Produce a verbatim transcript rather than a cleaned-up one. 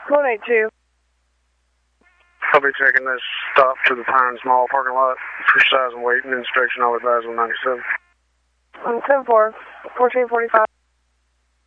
one eight two. I'll be taking this stop to the Pines Mall parking lot for size and weight and inspection. I'll advise on ninety-seven. Um, ten four, fourteen forty-five.